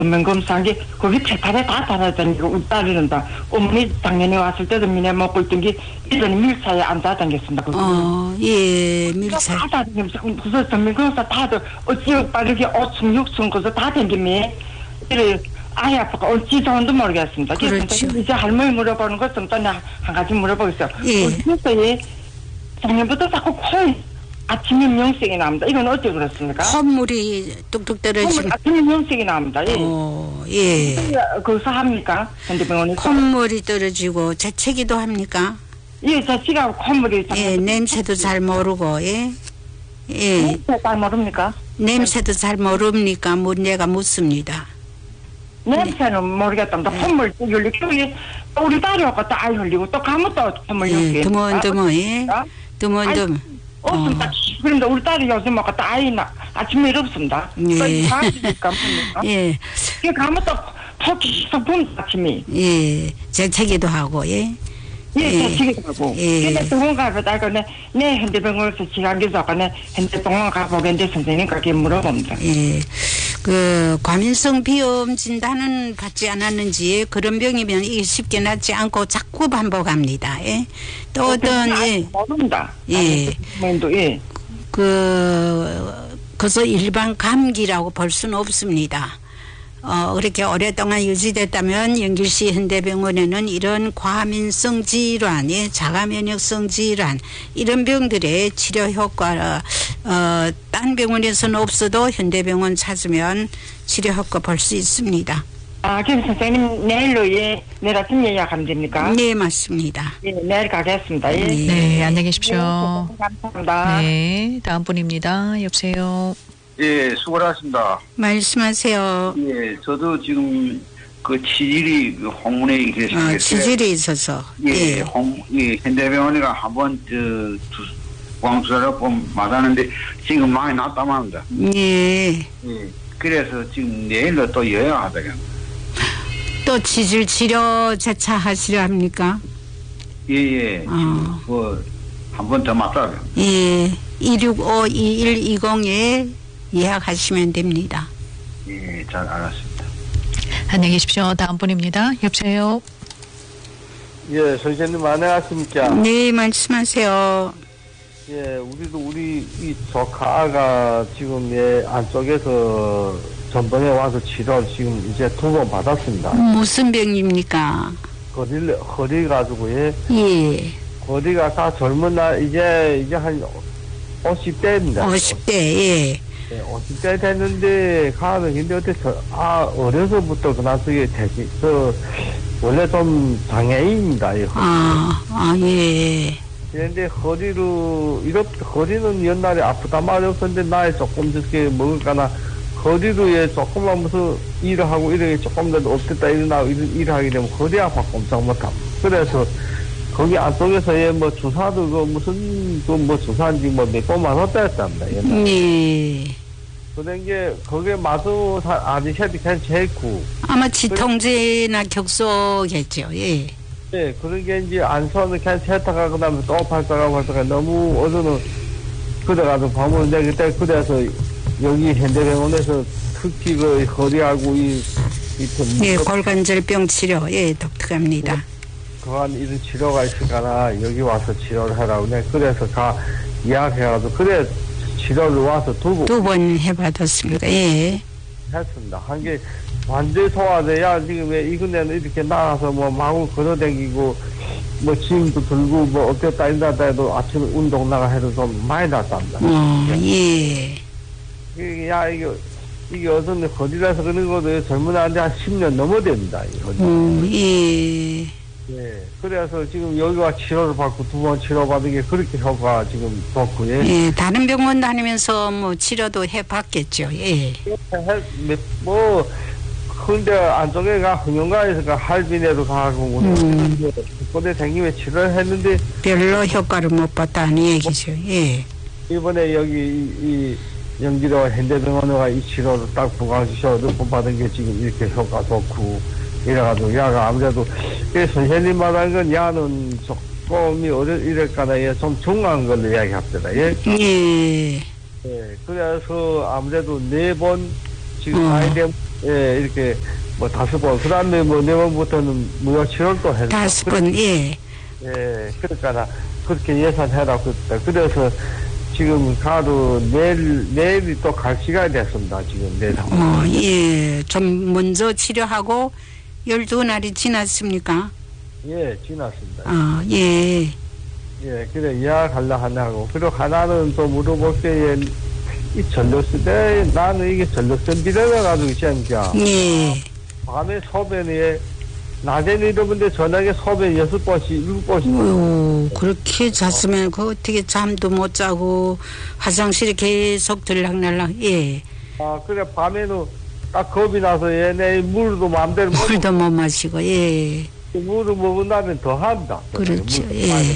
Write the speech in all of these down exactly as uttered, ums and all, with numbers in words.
건강검사한 게 거기 페탈에 다 달아다니고 우리 딸이란다. 어머니 작년에 왔을 때도 미네 먹고 있던 게 이전에 밀사에 안 닫아다녔습니다. 어, 예, 밀사. 다 닫아다니면서 그래서 건강검사 다들 어찌 빠르게 오층 육층 그래서 다 댕기면 이래 아이 아빠가 어찌 좋은지 모르겠습니다. 그렇죠. 이제 할머니 물어보는 것좀 또 한 가지 물어보겠어요. 예. 그래서 예, 작년부터 자꾸 코 아침에 명색이 나옵니다. 이건 어째 그렇습니까? 콧물이 뚝뚝 떨어지는. 아침에 명색이 나옵니다. 예. 어, 예. 거기서 합니까? 현대병원에서? 콧물이 떨어지고 재채기도 합니까? 예, 저 지가 콧물이. 예, 냄새도 잘 모르고, 예. 예. 냄새 잘 모릅니까? 냄새도 잘 모릅니까? 문제가 묻습니다. 냄새는 모르겠답니다. 콧물 흘리고, 또 우리 딸이 왔고 또 아이 흘리고, 또 가면 또 콧물 흘리고. 예, 드문드문, 예. 드문드문. 없습니다. 어. 그런데 우리 딸이 요즘 먹고 또 아이 나, 아침에 일 없습니다. 예. 예. 그 가면 또 톡 계속 붓니다, 아침에. 예. 재채기도 하고, 예. 예, 재채기도 하고. 예. 근데 병원 가보다가 내, 내 현대병원에서 지간기서 아까 내 현대병원 가보겠는데 선생님 가게 물어봅니다. 예. 그, 과민성 비염 진단은 받지 않았는지 그런 병이면 이게 쉽게 낫지 않고 자꾸 반복합니다. 예. 또 어, 어떤, 예. 모릅니다. 예. 도 예. 그, 그래서 일반 감기라고 볼 수는 없습니다. 어, 그렇게 오랫동안 유지됐다면 영길시 현대병원에는 이런 과민성 질환, 예, 자가면역성 질환, 이런 병들의 치료 효과, 어, 딴 병원에서는 없어도 현대병원 찾으면 치료 효과 볼 수 있습니다. 아, 그럼 선생님 내일로 예, 내일 아침 예약하면 됩니까? 네, 맞습니다. 예, 내일 가겠습니다. 예. 네, 네, 안녕히 계십시오. 네, 감사합니다. 네, 다음 분입니다. 여보세요. 예, 수고하셨습니다. 말씀하세요. 예, 저도 지금 그 치질이 그 홍문에 이렇게 아, 치질이 있어서. 예, 예. 홍, 예, 현대병원에가 한번 저 광수를 좀 맞았는데 지금 많이 낫다고 합니다. 예. 예, 그래서 지금 내일로 또 여행하다가. 또 치질 치료 재차 하시려 합니까? 예, 예. 어. 뭐 한 번 더 맞다가. 예. 이육오 이일이공에 예약하시면 됩니다. 예, 잘 알았습니다. 안녕히 계십시오. 다음 분입니다. 여보세요. 예, 선생님 안녕하십니까? 네, 말씀하세요. 예, 우리도 우리 이 조카가 지금 예 안쪽에서 전번에 와서 치료 지금 이제 두 번 받았습니다. 무슨 병입니까? 허리 허리 가지고 예, 예. 허리가 다 젊은 날 이제 이제 한 오십 대입니다. 오십 대, 예. 예, 오십 대 됐는데 가는 근데 어떻게 아 어려서부터 그나저게 되지 그 원래 좀 장애인입니다. 이 허리. 아, 아, 예. 그런데 허리로 이렇게 허리는 옛날에 아프다 말이 없었는데 나이 조금 적게 먹을까나 허리로 예 조금만 무슨 일을 하고 이렇게 조금이라도 없겠다 일어나고 일, 일을 하게 되면 허리 아파 꼼짝 못함. 그래서 거기 안쪽에서 예 뭐 주사도 그 무슨 그 뭐 주사인지 뭐 몇 번만 했다 했답니다. 옛날에. 예. 그런 게 거기에 마도 아직 해도 괜찮고. 아마 지통제나 격소겠죠, 예. 예, 그런 게 이제 안서는 괜찮다가 그 다음에 또 팔다가 팔다가 너무 어제는 그래가지고 방문 내가 그때 그래서 여기 현대병원에서 특히 그 허리하고 이, 이 예, 골관절병 치료, 예, 독특합니다. 그한 이런 치료가 있을까나 여기 와서 치료를 하라고 내 그래서 가 예약해가지고 그래 치료를 와서 두고 두 번 해받았습니다. 예. 했습니다. 한 게 완전히 소화돼야 지금 왜 이근에는 이렇게 나가서 뭐 마구 걸어다니고 뭐 짐도 들고 뭐 어땠다 이랬다 해도 아침에 운동 나가 해도 좀 많이 났답니다. 어, 예. 이게 야 이게 이게 어떤 거리라서 그런 것도 젊은 아이한테 한 십 년 넘어 됩니다. 이 거리. 음, 예. 예. 그래서 지금 여기 와 치료를 받고 두 번 치료받은 게 그렇게 효과가 지금 좋고요. 예, 다른 병원 다니면서 뭐 치료도 해봤겠죠, 예. 뭐, 근데 안쪽에가 흥영가에서가 할빈에도 가고, 음. 그때 생김에 치료를 했는데, 별로 효과를 못 봤다는 얘기죠, 예. 이번에 여기 이, 이 영기로 현대병원에가 이 치료를 딱 부강시켜서 받은 게 지금 이렇게 효과 좋고, 이래가지고, 야가 아무래도, 그 선생님 말한 건 야는 조금이 어려, 이럴까나, 예, 좀 중요한 걸로 이야기합니다, 예. 예. 예, 그래서 아무래도 네 번, 지금 어. 나이 되면 예, 이렇게 뭐 다섯 번, 그 다음에 뭐 네 번부터는 무역 치료를 해서. 다섯 번, 예. 예, 그러니까 그렇게 예산해라고 그랬다. 그래서 지금 가도 내일, 내일이 또 갈 시간이 됐습니다. 지금 내일. 어, 예. 좀 먼저 치료하고 열두 날이 지났습니까? 예, 지났습니다. 어, 예. 예, 그래, 예약하려 하냐고. 그리고 하나는 또 물어볼 게, 이 전력세, 나는 이게 전력세 비례해가지고 있잖아. 예. 밤에 소변이, 낮에는 이러는데 저녁에 소변 여섯 번씩, 일곱 번씩. 오, 그렇게 잤으면 그 어떻게 잠도 못 자고 화장실에 계속 들락날락, 예. 아, 그래, 밤에는 딱 겁이 나서 얘네 물도 마음대로 먹고. 물도 못 마시고, 예. 물을 먹은 날은 더 한다. 그렇죠, 예.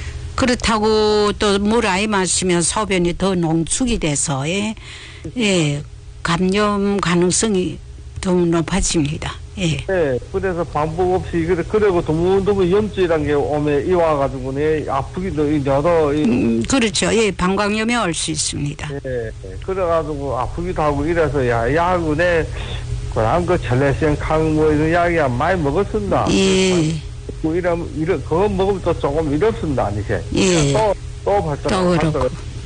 그렇다고 또 물 아이 마시면 소변이 더 농축이 돼서, 예. 예. 감염 가능성이 더 높아집니다. 예. 네, 그래서 방법 없이, 그래, 그리고 드문드문 염증이란 게 오면 이와가지고는 아프기도, 여러, 이, 음, 그렇죠. 예. 방광염이 올 수 있습니다. 예, 그래가지고 아프기도 하고 이래서, 야, 약은에, 그런 거 전래생 강, 뭐, 이런 약이야 많이 먹었습니다. 예. 뭐, 이러면, 이러, 그거 먹으면 또 조금 이렇습니다, 아니세? 예. 또, 또 발전. 또 그렇고.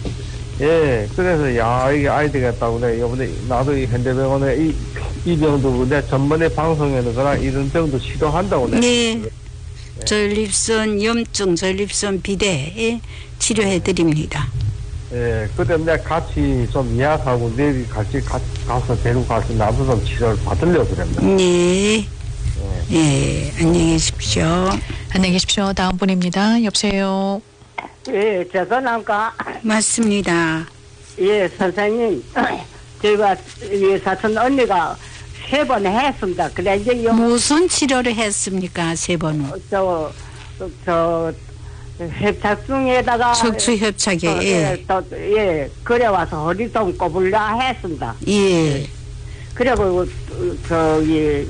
예, 그래서, 야, 이게 아이 되겠다고, 내가 이번에, 나도 이 현대병원에 이, 이 병도, 내가 전번에 방송에는 그런 이런 병도 치료한다고, 내가. 네. 전립선 염증, 전립선 비대 치료해 드립니다. 예, 그때 내가 같이 좀 예약하고 내일 같이 가, 가서 데리고 가서 나도 좀 치료를 받으려고 그랬네. 네. 예, 안녕히 계십시오. 안녕히 계십시오. 다음 분입니다. 여보세요. 예, 죄송합니까? 맞습니다. 예, 선생님. 제가, 예, 사촌 언니가 세 번 했습니다. 그래, 이제 요, 무슨 치료를 했습니까? 세 번은. 저, 저, 협착증에다가. 척추협착에, 어, 예. 예, 또, 예, 그래 와서 허리 좀 꼽으려 했습니다. 예. 그리고, 저기,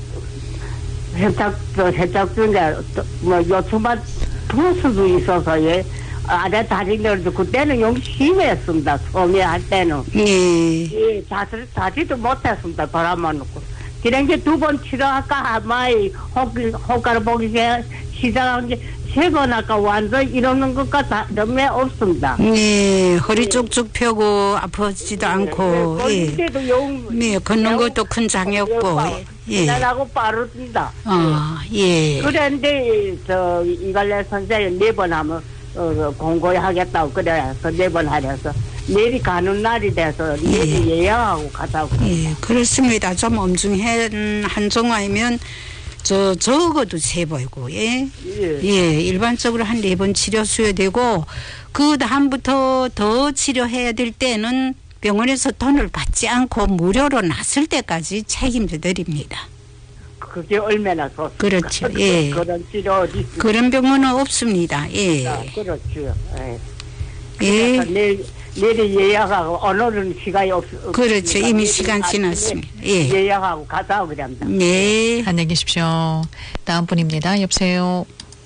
협착, 저, 협착증에, 뭐, 요즘만 풀 수도 있어서, 예. 아래 다리를, 그때는 영 심했습니다. 소매할 때는. 예. 예, 자지, 자지도 못했습니다. 돌아만 놓고. 그런 게 두 번 치료할까, 아마이, 호가를 보기 시작한 게, 세 번 아까 완전 이러는 것과 다름이 없습니다. 네, 허리 쭉쭉 펴고 아프지도 않고, 예. 걷는데도 용, 네, 걷는 것도 큰 장이 없고, 예. 대단하고 빠릅니다. 아, 예. 그런데, 저, 이갈래 선생님 네 번 하면, 어, 공고하겠다고 그래서 네 번 하려서, 내일이 가는 날이 돼서, 내일 예. 예약하고 가자고. 예, 그렇습니다. 좀 엄중한 한정화이면 저 적어도 세 번이고, 예, 예. 예, 일반적으로 한 네 번 치료 수요되고 그 다음부터 더 치료해야 될 때는 병원에서 돈을 받지 않고 무료로 났을 때까지 책임져 드립니다. 그게 얼마나 좋습니까? 그렇죠, 예. 그런 치료 어디 있습니까? 그런 병원은 없습니다. 예, 아, 그렇죠. 예. 예. 그래서 내일, 내일 예약하고, 오늘은 시간이 없, 그렇죠. 이미 내일 시간 아침에 지났습니다. 예. 예약하고 가자고 그럽니다. 네, 안녕히 계십시오. 다음 분입니다. 여보세요.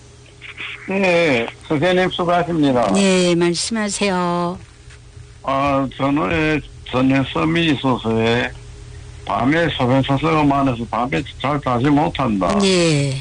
네, 선생님 수고하십니다. 네, 말씀하세요. 아, 저는 전염성이 있어서 밤에 소변사서가 많아서 밤에 잘 자지 못한다. 예.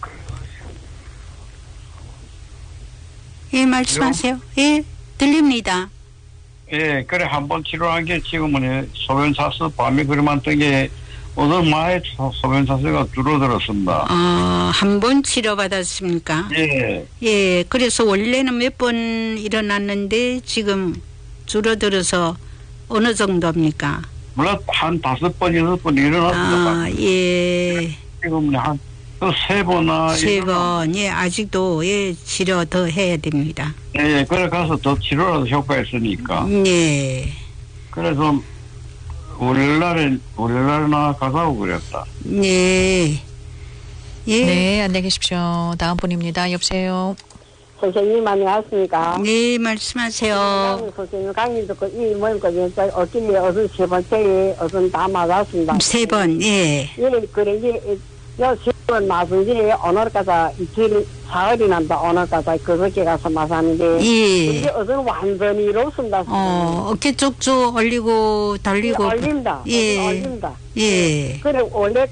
예, 말씀하세요. 예, 들립니다. 예, 그래 한 번 치료한 게 지금은 소변사서 밤에 그러면 뜨게 오늘 많이 소변사서가 줄어들었습니다. 아, 한 번 치료받았습니까? 예, 예, 그래서 원래는 몇 번 일어났는데 지금 줄어들어서 어느 정도입니까? 물론 한 다섯 번, 여섯 번 일어났습니다. 아, 예, 지금은 한 세 번이나 세 번, 예, 아직도, 예, 치료 더 해야 됩니다. 예, 예, 그래 가서 더 치료라도 효과 있으니까. 예, 그래서 월요일날에 월요일날 나 가자고 그랬다. 예, 예, 네, 안녕히 계십시오. 다음 분입니다. 여보세요. 선생님 안녕하십니까? 네, 말씀하세요. 선생님 강의 듣고 이 모임 거면서 어찌니 어선 세 번째에 어선 다 맞았습니다. 세 번, 예, 예, 그래, 예, 요 지금 나중에 오늘까지 이틀 사흘이 난다. 오늘까지 그렇게 가서 마사는데 예. 이게 어제 완전히 이렇습니다. 어, 어깨 쪽쪽 올리고 달리고. 올린다. 예. 올린다. 예. 그래 원래